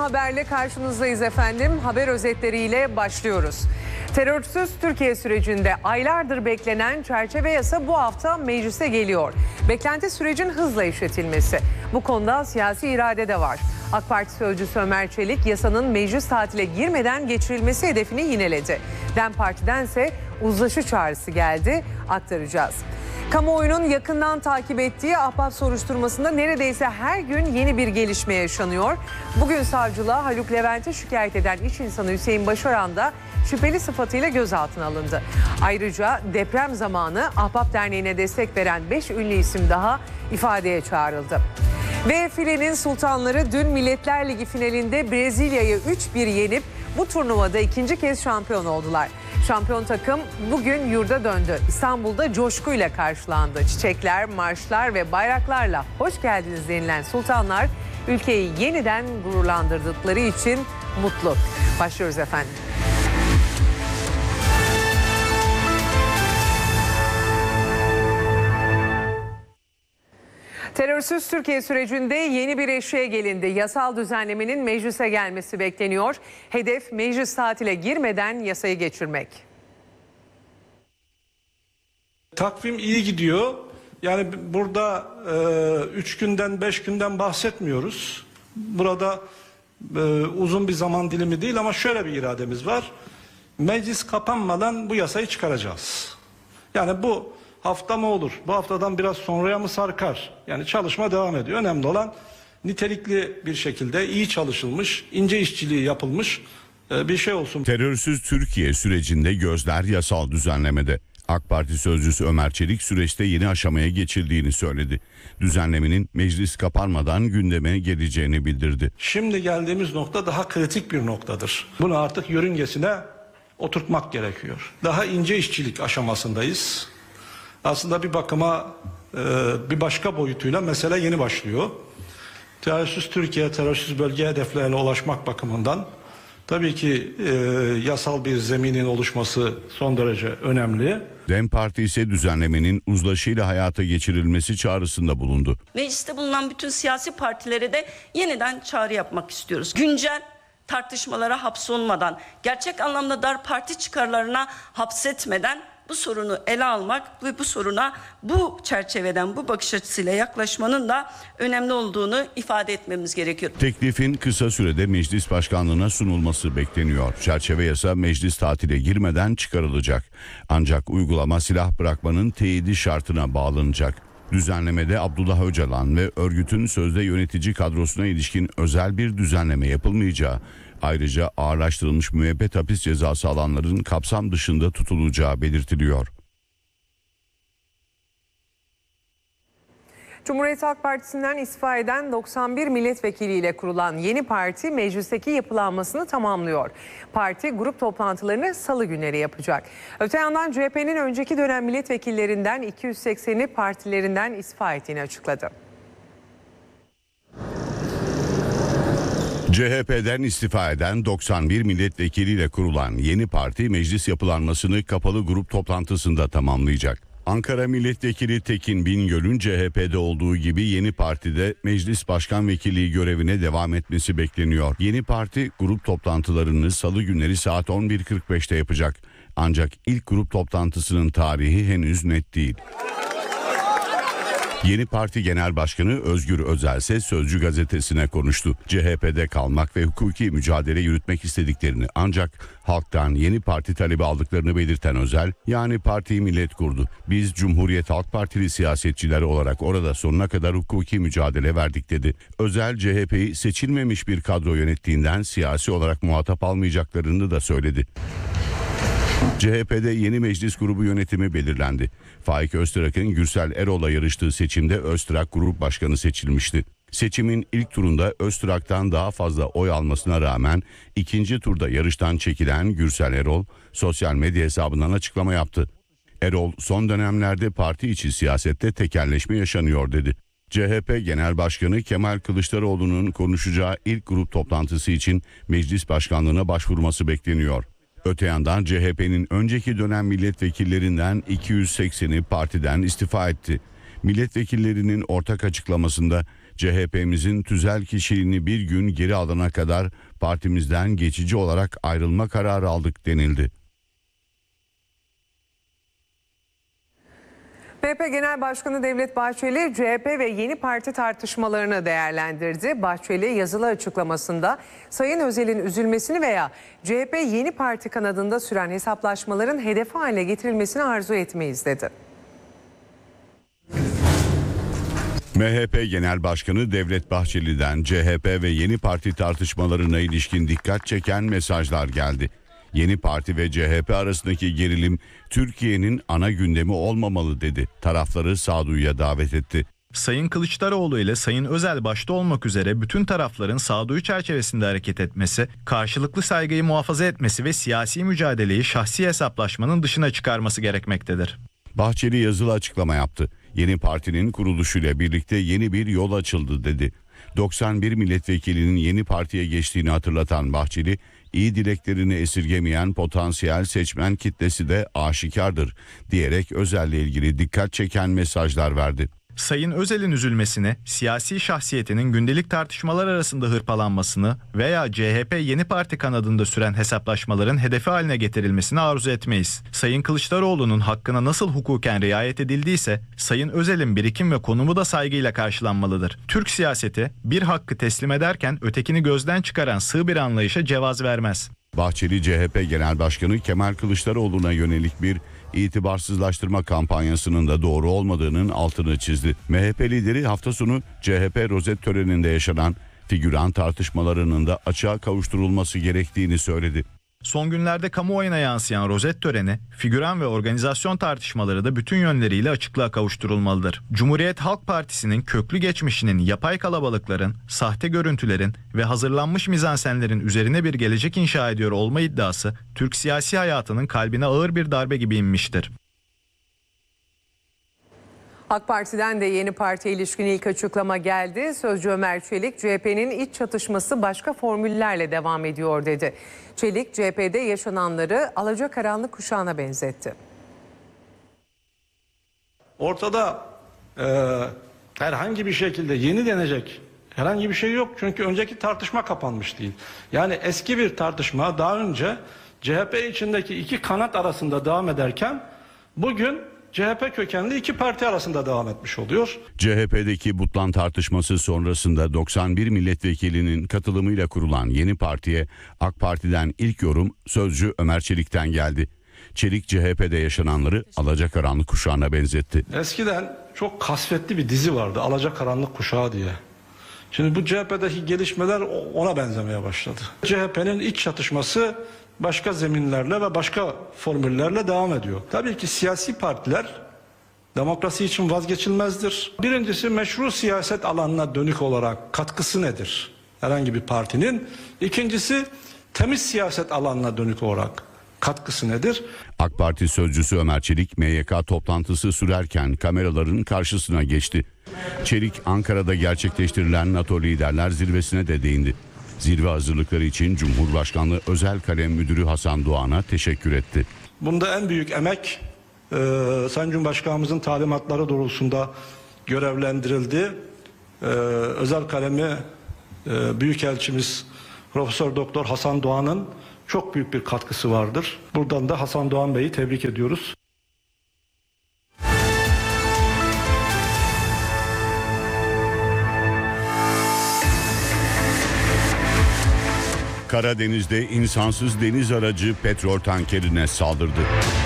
haberle karşınızdayız efendim. Haber özetleriyle başlıyoruz. Terörsüz Türkiye sürecinde aylardır beklenen çerçeve yasa bu hafta meclise geliyor. Beklenti sürecin hızla işletilmesi. Bu konuda siyasi irade de var. AK Parti sözcüsü Ömer Çelik yasanın meclis tatile girmeden geçirilmesi hedefini yineledi. DEM Parti'dense uzlaşı çağrısı geldi, aktaracağız. Kamuoyunun yakından takip ettiği Ahbap soruşturmasında neredeyse her gün yeni bir gelişme yaşanıyor. Bugün savcılığa Haluk Levent'e şikayet eden iş insanı Hüseyin Başaran da şüpheli sıfatıyla gözaltına alındı. Ayrıca deprem zamanı Ahbap Derneği'ne destek veren 5 ünlü isim daha ifadeye çağrıldı. Ve filenin sultanları dün Milletler Ligi finalinde Brezilya'yı 3-1 yenip bu turnuvada ikinci kez şampiyon oldular. Şampiyon takım bugün yurda döndü. İstanbul'da coşkuyla karşılandı. Çiçekler, marşlar ve bayraklarla hoş geldiniz denilen sultanlar ülkeyi yeniden gururlandırdıkları için mutlu. Başlıyoruz efendim. Terörsüz Türkiye sürecinde yeni bir eşiğe gelindi. Yasal düzenlemenin meclise gelmesi bekleniyor. Hedef meclis tatile girmeden yasayı geçirmek. Takvim iyi gidiyor. Yani burada 3 günden 5 günden bahsetmiyoruz. Burada uzun bir zaman dilimi değil ama şöyle bir irademiz var. Meclis kapanmadan bu yasayı çıkaracağız. Yani bu hafta mı olur? Bu haftadan biraz sonraya mı sarkar? Yani çalışma devam ediyor. Önemli olan nitelikli bir şekilde iyi çalışılmış, ince işçiliği yapılmış bir şey olsun. Terörsüz Türkiye sürecinde gözler yasal düzenlemede. AK Parti sözcüsü Ömer Çelik süreçte yeni aşamaya geçildiğini söyledi. Düzenlemenin meclis kapanmadan gündeme geleceğini bildirdi. Şimdi geldiğimiz nokta daha kritik bir noktadır. Bunu artık yörüngesine oturtmak gerekiyor. Daha ince işçilik aşamasındayız. Aslında bir bakıma bir başka boyutuyla mesele yeni başlıyor. Terörsüz Türkiye, terörsüz bölge hedeflerine ulaşmak bakımından tabii ki yasal bir zeminin oluşması son derece önemli. DEM Parti ise düzenlemenin uzlaşıyla hayata geçirilmesi çağrısında bulundu. Mecliste bulunan bütün siyasi partilere de yeniden çağrı yapmak istiyoruz. Güncel tartışmalara hapsolmadan, gerçek anlamda dar parti çıkarlarına hapsetmeden bu sorunu ele almak ve bu soruna bu çerçeveden, bu bakış açısıyla yaklaşmanın da önemli olduğunu ifade etmemiz gerekiyor. Teklifin kısa sürede meclis başkanlığına sunulması bekleniyor. Çerçeve yasa meclis tatile girmeden çıkarılacak. Ancak uygulama silah bırakmanın teyidi şartına bağlanacak. Düzenlemede Abdullah Öcalan ve örgütün sözde yönetici kadrosuna ilişkin özel bir düzenleme yapılmayacağı, ayrıca ağırlaştırılmış müebbet hapis cezası alanların kapsam dışında tutulacağı belirtiliyor. Cumhuriyet Halk Partisi'nden istifa eden 91 milletvekiliyle kurulan yeni parti meclisteki yapılanmasını tamamlıyor. Parti grup toplantılarını salı günleri yapacak. Öte yandan CHP'nin önceki dönem milletvekillerinden 280'i partilerinden istifa ettiğini açıkladı. CHP'den istifa eden 91 milletvekiliyle kurulan yeni parti meclis yapılanmasını kapalı grup toplantısında tamamlayacak. Ankara Milletvekili Tekin Bingöl'ün CHP'de olduğu gibi yeni partide meclis başkan vekilliği görevine devam etmesi bekleniyor. Yeni parti grup toplantılarını salı günleri saat 11.45'te yapacak. Ancak ilk grup toplantısının tarihi henüz net değil. Yeni Parti Genel Başkanı Özgür Özel ise Sözcü gazetesine konuştu. CHP'de kalmak ve hukuki mücadele yürütmek istediklerini ancak halktan yeni parti talebi aldıklarını belirten Özel, yani partiyi millet kurdu. Biz Cumhuriyet Halk Partili siyasetçiler olarak orada sonuna kadar hukuki mücadele verdik dedi. Özel CHP'yi seçilmemiş bir kadro yönettiğinden siyasi olarak muhatap almayacaklarını da söyledi. CHP'de yeni meclis grubu yönetimi belirlendi. Faik Öztrak'ın Gürsel Erol'la yarıştığı seçimde Öztrak grup başkanı seçilmişti. Seçimin ilk turunda Öztrak'tan daha fazla oy almasına rağmen ikinci turda yarıştan çekilen Gürsel Erol sosyal medya hesabından açıklama yaptı. Erol son dönemlerde parti içi siyasette tekelleşme yaşanıyor dedi. CHP Genel Başkanı Kemal Kılıçdaroğlu'nun konuşacağı ilk grup toplantısı için meclis başkanlığına başvurması bekleniyor. Öte yandan CHP'nin önceki dönem milletvekillerinden 280'i partiden istifa etti. Milletvekillerinin ortak açıklamasında CHP'mizin tüzel kişiliğini bir gün geri alana kadar partimizden geçici olarak ayrılma kararı aldık denildi. MHP Genel Başkanı Devlet Bahçeli, CHP ve yeni parti tartışmalarını değerlendirdi. Bahçeli yazılı açıklamasında Sayın Özel'in üzülmesini veya CHP yeni parti kanadında süren hesaplaşmaların hedefi haline getirilmesini arzu etmeyiz dedi. MHP Genel Başkanı Devlet Bahçeli'den CHP ve yeni parti tartışmalarına ilişkin dikkat çeken mesajlar geldi. Yeni parti ve CHP arasındaki gerilim Türkiye'nin ana gündemi olmamalı dedi. Tarafları sağduyuya davet etti. Sayın Kılıçdaroğlu ile Sayın Özel başta olmak üzere bütün tarafların sağduyu çerçevesinde hareket etmesi, karşılıklı saygıyı muhafaza etmesi ve siyasi mücadeleyi şahsi hesaplaşmanın dışına çıkarması gerekmektedir. Bahçeli yazılı açıklama yaptı. Yeni partinin kuruluşuyla birlikte yeni bir yol açıldı dedi. 91 milletvekilinin yeni partiye geçtiğini hatırlatan Bahçeli, iyi dileklerini esirgemeyen potansiyel seçmen kitlesi de aşikardır diyerek Özel'le ilgili dikkat çeken mesajlar verdi. Sayın Özel'in üzülmesini, siyasi şahsiyetinin gündelik tartışmalar arasında hırpalanmasını veya CHP yeni parti kanadında süren hesaplaşmaların hedefi haline getirilmesini arzu etmeyiz. Sayın Kılıçdaroğlu'nun hakkına nasıl hukuken riayet edildiyse, Sayın Özel'in birikim ve konumu da saygıyla karşılanmalıdır. Türk siyaseti bir hakkı teslim ederken ötekini gözden çıkaran sığ bir anlayışa cevaz vermez. Bahçeli, CHP Genel Başkanı Kemal Kılıçdaroğlu'na yönelik bir itibarsızlaştırma kampanyasının da doğru olmadığının altını çizdi. MHP lideri hafta sonu CHP rozet töreninde yaşanan figüran tartışmalarının da açığa kavuşturulması gerektiğini söyledi. Son günlerde kamuoyuna yansıyan rozet töreni, figüran ve organizasyon tartışmaları da bütün yönleriyle açıklığa kavuşturulmalıdır. Cumhuriyet Halk Partisi'nin köklü geçmişinin yapay kalabalıkların, sahte görüntülerin ve hazırlanmış mizansenlerin üzerine bir gelecek inşa ediyor olma iddiası, Türk siyasi hayatının kalbine ağır bir darbe gibi inmiştir. AK Parti'den de yeni partiye ilişkin ilk açıklama geldi. Sözcü Ömer Çelik, CHP'nin iç çatışması başka formüllerle devam ediyor dedi. Çelik, CHP'de yaşananları alacakaranlık kuşağına benzetti. Ortada herhangi bir şekilde yeni denecek herhangi bir şey yok. Çünkü önceki tartışma kapanmış değil. Yani eski bir tartışma daha önce CHP içindeki iki kanat arasında devam ederken bugün CHP kökenli iki parti arasında devam etmiş oluyor. CHP'deki butlan tartışması sonrasında 91 milletvekilinin katılımıyla kurulan yeni partiye AK Parti'den ilk yorum sözcü Ömer Çelik'ten geldi. Çelik, CHP'de yaşananları alacakaranlık kuşağına benzetti. Eskiden çok kasvetli bir dizi vardı, Alacakaranlık Kuşağı diye. Şimdi bu CHP'deki gelişmeler ona benzemeye başladı. CHP'nin iç çatışması başka zeminlerle ve başka formüllerle devam ediyor. Tabii ki siyasi partiler demokrasi için vazgeçilmezdir. Birincisi, meşru siyaset alanına dönük olarak katkısı nedir herhangi bir partinin? İkincisi, temiz siyaset alanına dönük olarak katkısı nedir? AK Parti sözcüsü Ömer Çelik, MYK toplantısı sürerken kameraların karşısına geçti. Çelik, Ankara'da gerçekleştirilen NATO Liderler Zirvesi'ne de değindi. Zirve hazırlıkları için Cumhurbaşkanlığı Özel Kalem Müdürü Hasan Doğan'a teşekkür etti. Bunda en büyük emek Sayın Cumhurbaşkanımızın talimatları doğrultusunda görevlendirildi. Özel kalemi Büyükelçimiz Profesör Doktor Hasan Doğan'ın çok büyük bir katkısı vardır. Buradan da Hasan Doğan Bey'i tebrik ediyoruz. Karadeniz'de insansız deniz aracı petrol tankerine saldırdı.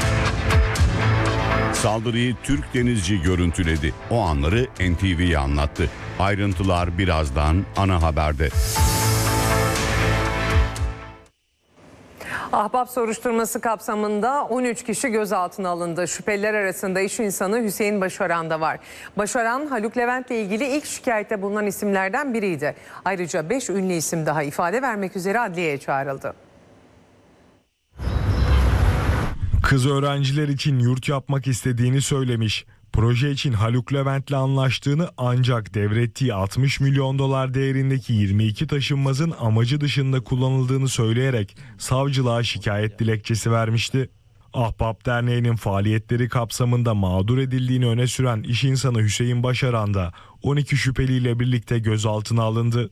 Saldırıyı Türk denizci görüntüledi. O anları NTV'ye anlattı. Ayrıntılar birazdan ana haberde. Ahbap soruşturması kapsamında 13 kişi gözaltına alındı. Şüpheliler arasında iş insanı Hüseyin Başaran da var. Başaran, Haluk Levent'le ilgili ilk şikayette bulunan isimlerden biriydi. Ayrıca 5 ünlü isim daha ifade vermek üzere adliyeye çağrıldı. Kız öğrenciler için yurt yapmak istediğini söylemiş. Proje için Haluk Levent'le anlaştığını ancak devrettiği 60 milyon dolar değerindeki 22 taşınmazın amacı dışında kullanıldığını söyleyerek savcılığa şikayet dilekçesi vermişti. Ahbap Derneği'nin faaliyetleri kapsamında mağdur edildiğini öne süren iş insanı Hüseyin Başaran da 12 şüpheliyle birlikte gözaltına alındı.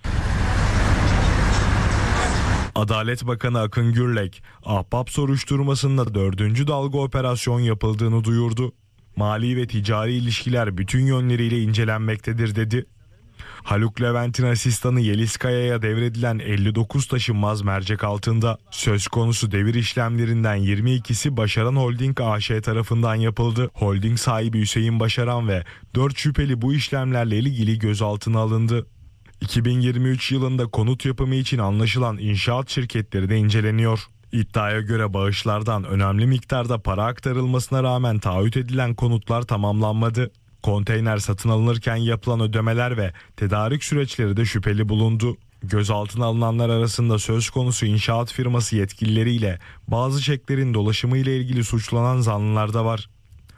Adalet Bakanı Akın Gürlek, Ahbap soruşturmasında 4. dalga operasyon yapıldığını duyurdu. Mali ve ticari ilişkiler bütün yönleriyle incelenmektedir dedi. Haluk Levent'in asistanı Yeliz Kaya'ya devredilen 59 taşınmaz mercek altında. Söz konusu devir işlemlerinden 22'si Başaran Holding AŞ tarafından yapıldı. Holding sahibi Hüseyin Başaran ve 4 şüpheli bu işlemlerle ilgili gözaltına alındı. 2023 yılında konut yapımı için anlaşılan inşaat şirketleri de inceleniyor. İddiaya göre bağışlardan önemli miktarda para aktarılmasına rağmen taahhüt edilen konutlar tamamlanmadı. Konteyner satın alınırken yapılan ödemeler ve tedarik süreçleri de şüpheli bulundu. Gözaltına alınanlar arasında söz konusu inşaat firması yetkilileriyle bazı çeklerin dolaşımı ile ilgili suçlanan zanlılar da var.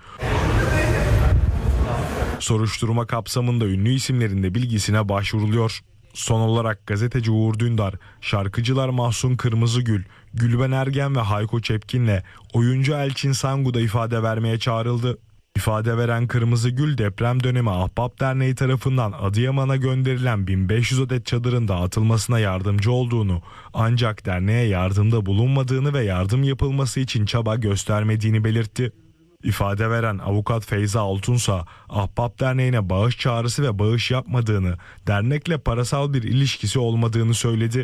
Soruşturma kapsamında ünlü isimlerin de bilgisine başvuruluyor. Son olarak gazeteci Uğur Dündar, şarkıcılar Mahsun Kırmızıgül, Gülben Ergen ve Hayko Çepkin'le oyuncu Elçin Sangu da ifade vermeye çağrıldı. İfade veren Kırmızıgül, deprem dönemi Ahbap Derneği tarafından Adıyaman'a gönderilen 1500 adet çadırın dağıtılmasına yardımcı olduğunu, ancak derneğe yardımda bulunmadığını ve yardım yapılması için çaba göstermediğini belirtti. İfade veren avukat Feyza Altunsa, Ahbap Derneği'ne bağış çağrısı ve bağış yapmadığını, dernekle parasal bir ilişkisi olmadığını söyledi.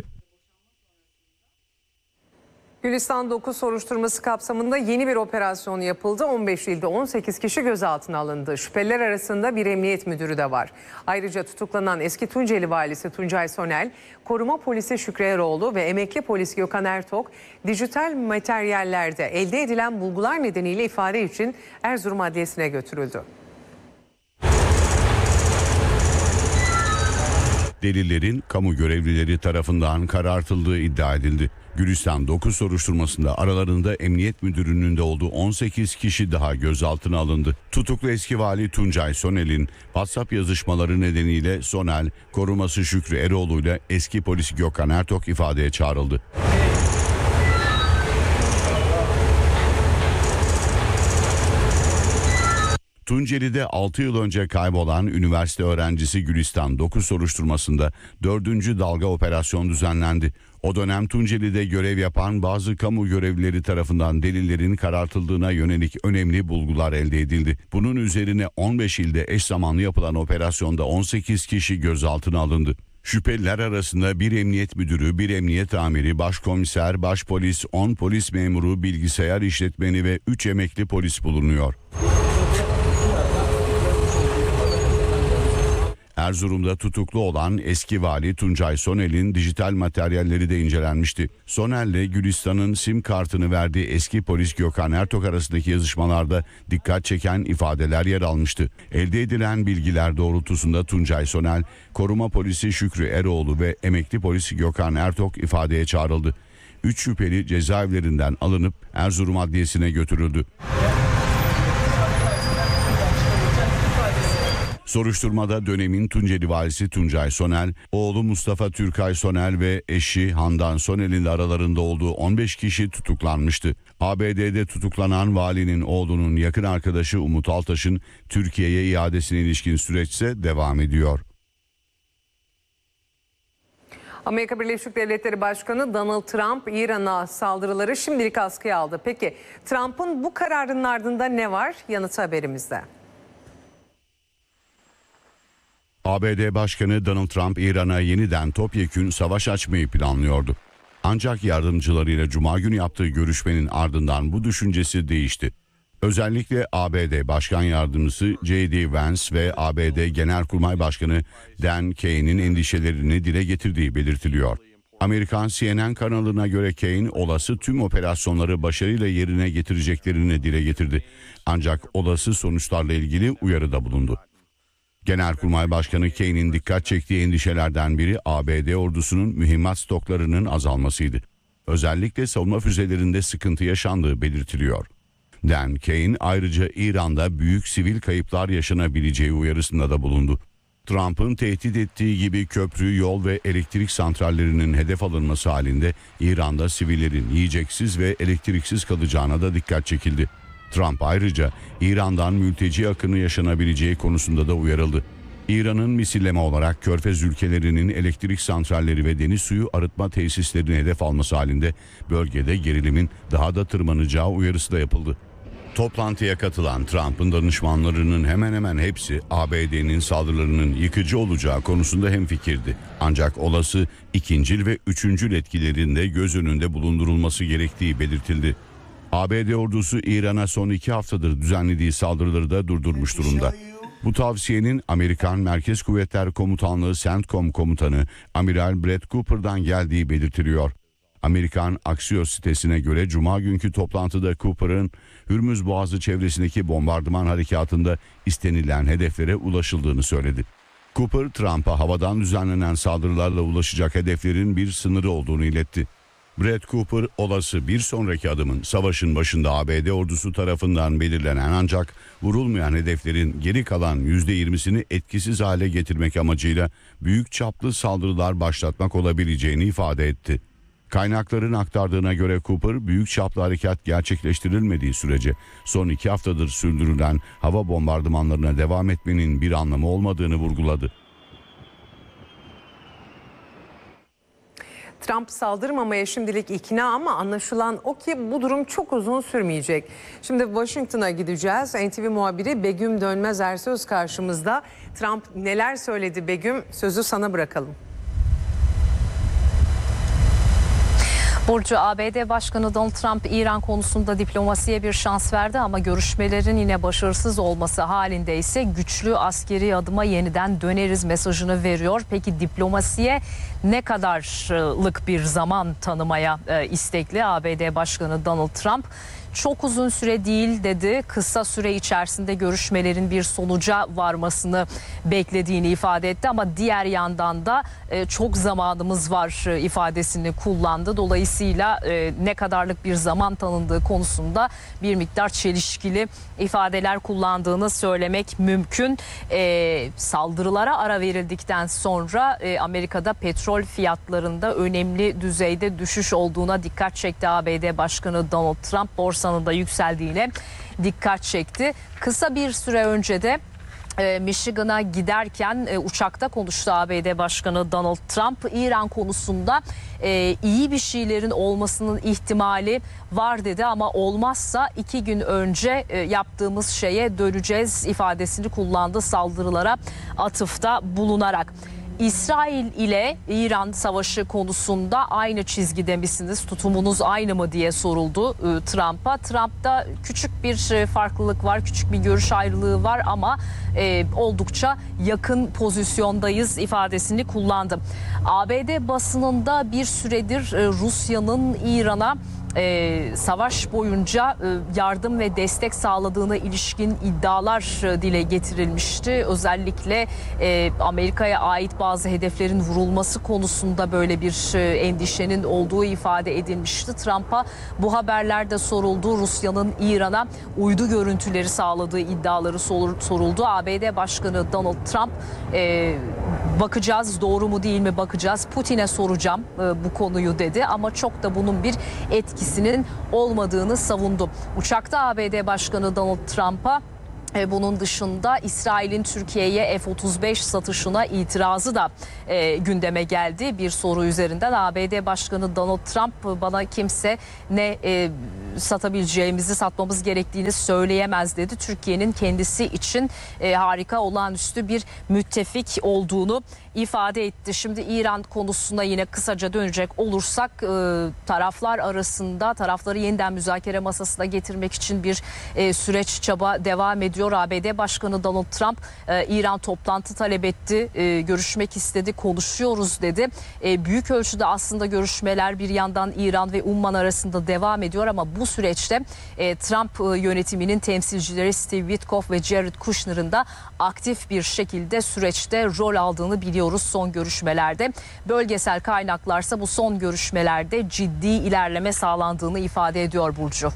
Gülistan 9 soruşturması kapsamında yeni bir operasyon yapıldı. 15 ilde 18 kişi gözaltına alındı. Şüpheliler arasında bir emniyet müdürü de var. Ayrıca tutuklanan eski Tunceli valisi Tuncay Sonel, koruma polisi Şükrü Eroğlu ve emekli polis Gökhan Ertok, dijital materyallerde elde edilen bulgular nedeniyle ifade için Erzurum Adliyesi'ne götürüldü. Delillerin kamu görevlileri tarafından karartıldığı iddia edildi. Gülistan 9 soruşturmasında aralarında emniyet müdürünün de olduğu 18 kişi daha gözaltına alındı. Tutuklu eski vali Tuncay Sonel'in WhatsApp yazışmaları nedeniyle Sonel, koruması Şükrü Eroğlu ile eski polis Gökhan Ertok ifadeye çağrıldı. Tunceli'de 6 yıl önce kaybolan üniversite öğrencisi Gülistan 9 soruşturmasında 4. dalga operasyon düzenlendi. O dönem Tunceli'de görev yapan bazı kamu görevlileri tarafından delillerin karartıldığına yönelik önemli bulgular elde edildi. Bunun üzerine 15 ilde eş zamanlı yapılan operasyonda 18 kişi gözaltına alındı. Şüpheliler arasında bir emniyet müdürü, bir emniyet amiri, başkomiser, başpolis, 10 polis memuru, bilgisayar işletmeni ve 3 emekli polis bulunuyor. Erzurum'da tutuklu olan eski vali Tuncay Sonel'in dijital materyalleri de incelenmişti. Sonel'le Gülistan'ın sim kartını verdiği eski polis Gökhan Ertok arasındaki yazışmalarda dikkat çeken ifadeler yer almıştı. Elde edilen bilgiler doğrultusunda Tuncay Sonel, koruma polisi Şükrü Eroğlu ve emekli polis Gökhan Ertok ifadeye çağrıldı. 3 şüpheli cezaevlerinden alınıp Erzurum Adliyesi'ne götürüldü. Soruşturmada dönemin Tunceli valisi Tuncay Sonel, oğlu Mustafa Türkay Sonel ve eşi Handan Sonel'in aralarında olduğu 15 kişi tutuklanmıştı. ABD'de tutuklanan valinin oğlunun yakın arkadaşı Umut Altaş'ın Türkiye'ye iadesine ilişkin süreçse devam ediyor. Amerika Birleşik Devletleri Başkanı Donald Trump, İran'a saldırıları şimdilik askıya aldı. Peki Trump'ın bu kararının ardında ne var? Yanıtı haberimizde. ABD Başkanı Donald Trump İran'a yeniden topyekün savaş açmayı planlıyordu. Ancak yardımcılarıyla Cuma günü yaptığı görüşmenin ardından bu düşüncesi değişti. Özellikle ABD Başkan Yardımcısı J.D. Vance ve ABD Genelkurmay Başkanı Dan Kane'in endişelerini dile getirdiği belirtiliyor. Amerikan CNN kanalına göre Kane olası tüm operasyonları başarıyla yerine getireceklerini dile getirdi. Ancak olası sonuçlarla ilgili uyarıda bulundu. Genelkurmay Başkanı Kane'in dikkat çektiği endişelerden biri ABD ordusunun mühimmat stoklarının azalmasıydı. Özellikle savunma füzelerinde sıkıntı yaşandığı belirtiliyor. Dan Kane ayrıca İran'da büyük sivil kayıplar yaşanabileceği uyarısında da bulundu. Trump'ın tehdit ettiği gibi köprü, yol ve elektrik santrallerinin hedef alınması halinde İran'da sivillerin yiyeceksiz ve elektriksiz kalacağına da dikkat çekildi. Trump ayrıca İran'dan mülteci akını yaşanabileceği konusunda da uyarıldı. İran'ın misilleme olarak Körfez ülkelerinin elektrik santralleri ve deniz suyu arıtma tesislerini hedef alması halinde bölgede gerilimin daha da tırmanacağı uyarısı da yapıldı. Toplantıya katılan Trump'ın danışmanlarının hemen hemen hepsi ABD'nin saldırılarının yıkıcı olacağı konusunda hemfikirdi. Ancak olası ikincil ve üçüncül etkilerin de göz önünde bulundurulması gerektiği belirtildi. ABD ordusu İran'a son 2 haftadır düzenlediği saldırıları da durdurmuş durumda. Bu tavsiyenin Amerikan Merkez Kuvvetler Komutanlığı CENTCOM komutanı Amiral Brett Cooper'dan geldiği belirtiliyor. Amerikan Axios sitesine göre Cuma günkü toplantıda Cooper'ın Hürmüz Boğazı çevresindeki bombardıman harekatında istenilen hedeflere ulaşıldığını söyledi. Cooper, Trump'a havadan düzenlenen saldırılarla ulaşacak hedeflerin bir sınırı olduğunu iletti. Brett Cooper, olası bir sonraki adımın savaşın başında ABD ordusu tarafından belirlenen ancak vurulmayan hedeflerin geri kalan %20'sini etkisiz hale getirmek amacıyla büyük çaplı saldırılar başlatmak olabileceğini ifade etti. Kaynakların aktardığına göre Cooper, büyük çaplı harekat gerçekleştirilmediği sürece son 2 haftadır sürdürülen hava bombardımanlarına devam etmenin bir anlamı olmadığını vurguladı. Trump saldırmamaya şimdilik ikna ama anlaşılan o ki bu durum çok uzun sürmeyecek. Şimdi Washington'a gideceğiz. NTV muhabiri Begüm Dönmez Ersöz karşımızda. Trump neler söyledi Begüm? Sözü sana bırakalım. Burcu, ABD Başkanı Donald Trump İran konusunda diplomasiye bir şans verdi ama görüşmelerin yine başarısız olması halinde ise güçlü askeri adıma yeniden döneriz mesajını veriyor. Peki diplomasiye ne kadarlık bir zaman tanımaya istekli ABD Başkanı Donald Trump? Çok uzun süre değil dedi. Kısa süre içerisinde görüşmelerin bir sonuca varmasını beklediğini ifade etti ama diğer yandan da çok zamanımız var ifadesini kullandı. Dolayısıyla ne kadarlık bir zaman tanındığı konusunda bir miktar çelişkili ifadeler kullandığını söylemek mümkün. Saldırılara ara verildikten sonra Amerika'da petrol fiyatlarında önemli düzeyde düşüş olduğuna dikkat çekti ABD Başkanı Donald Trump. Borsanın da yükseldiğine dikkat çekti. Kısa bir süre önce de Michigan'a giderken uçakta konuştu ABD Başkanı Donald Trump. İran konusunda iyi bir şeylerin olmasının ihtimali var dedi ama olmazsa 2 gün önce yaptığımız şeye döneceğiz ifadesini kullandı saldırılara atıfta bulunarak. İsrail ile İran savaşı konusunda aynı çizgide misiniz? Tutumunuz aynı mı diye soruldu Trump'a. Trump'ta küçük bir farklılık var, küçük bir görüş ayrılığı var ama oldukça yakın pozisyondayız ifadesini kullandı. ABD basınında bir süredir Rusya'nın İran'a savaş boyunca yardım ve destek sağladığına ilişkin iddialar dile getirilmişti. Özellikle Amerika'ya ait bazı hedeflerin vurulması konusunda böyle bir endişenin olduğu ifade edilmişti. Trump'a bu haberlerde soruldu. Rusya'nın İran'a uydu görüntüleri sağladığı iddiaları soruldu. ABD Başkanı Donald Trump bakacağız, doğru mu değil mi bakacağız. Putin'e soracağım bu konuyu dedi ama çok da bunun bir etkisinin olmadığını savundu. Uçakta ABD Başkanı Donald Trump'a bunun dışında İsrail'in Türkiye'ye F-35 satışına itirazı da gündeme geldi. Bir soru üzerinden ABD Başkanı Donald Trump bana kimse ne satabileceğimizi, satmamız gerektiğini söyleyemez dedi. Türkiye'nin kendisi için harika, olağanüstü bir müttefik olduğunu ifade etti. Şimdi İran konusuna yine kısaca dönecek olursak taraflar arasında tarafları yeniden müzakere masasına getirmek için bir süreç, çaba devam ediyor. ABD Başkanı Donald Trump İran toplantı talep etti, görüşmek istedi, konuşuyoruz dedi. Büyük ölçüde aslında görüşmeler bir yandan İran ve Umman arasında devam ediyor ama bu süreçte Trump yönetiminin temsilcileri Steve Witkoff ve Jared Kushner'ın da aktif bir şekilde süreçte rol aldığını biliyoruz son görüşmelerde. Bölgesel kaynaklarsa bu son görüşmelerde ciddi ilerleme sağlandığını ifade ediyor Burcu.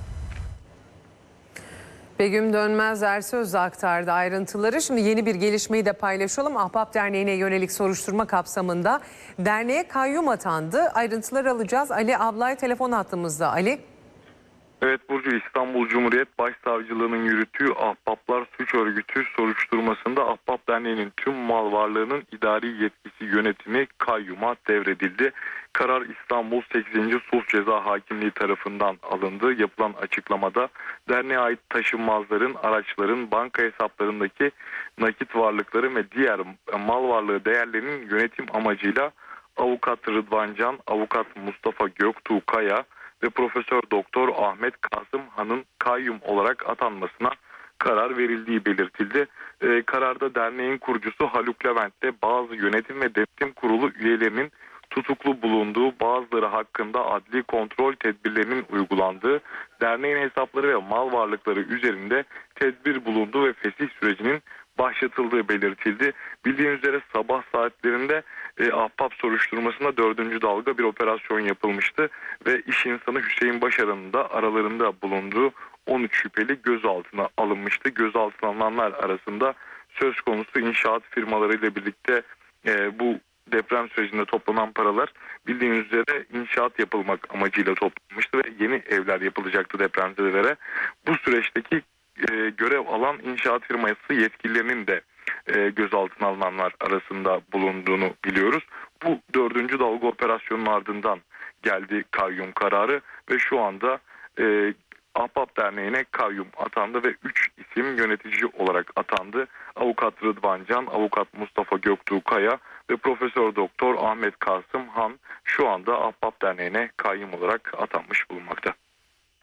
Begüm Dönmez Ersöz aktardı ayrıntıları. Şimdi yeni bir gelişmeyi de paylaşalım. Ahbap Derneği'ne yönelik soruşturma kapsamında derneğe kayyum atandı. Ayrıntıları alacağız. Ali Ablay telefon hattımızda. Ali. Evet Burcu, İstanbul Cumhuriyet Başsavcılığı'nın yürüttüğü Ahbaplar Suç Örgütü soruşturmasında Ahbap Derneği'nin tüm mal varlığının idari yetkisi yönetimi kayyuma devredildi. Karar İstanbul 8. Sulh Ceza Hakimliği tarafından alındı. Yapılan açıklamada derneğe ait taşınmazların, araçların, banka hesaplarındaki nakit varlıkları ve diğer mal varlığı değerlerinin yönetim amacıyla Avukat Rıdvan Can, Avukat Mustafa Göktuğ Kaya ve Profesör Doktor Ahmet Kasım Han'ın kayyum olarak atanmasına karar verildiği belirtildi. Kararda derneğin kurucusu Haluk Levent'te bazı yönetim ve denetim kurulu üyelerinin tutuklu bulunduğu, bazıları hakkında adli kontrol tedbirlerinin uygulandığı, derneğin hesapları ve mal varlıkları üzerinde tedbir bulunduğu ve fesih sürecinin başlatıldığı belirtildi. Bildiğiniz üzere sabah saatlerinde Ahbap soruşturmasında 4. dalga bir operasyon yapılmıştı ve iş insanı Hüseyin Başaran'ın da aralarında bulunduğu 13 şüpheli gözaltına alınmıştı. Gözaltına alınanlar arasında söz konusu inşaat firmalarıyla birlikte bu deprem sürecinde toplanan paralar bildiğiniz üzere inşaat yapılmak amacıyla toplanmıştı ve yeni evler yapılacaktı depremzedelere. Bu süreçteki görev alan inşaat firması yetkililerinin de gözaltına alınanlar arasında bulunduğunu biliyoruz. Bu 4. dalga operasyonun ardından geldi kayyum kararı ve şu anda Ahbap Derneği'ne kayyum atandı ve 3 isim yönetici olarak atandı. Avukat Rıdvan Can, Avukat Mustafa Göktuğ Kaya ve Profesör Doktor Ahmet Kasım Han şu anda Ahbap Derneği'ne kayyum olarak atanmış bulunmakta.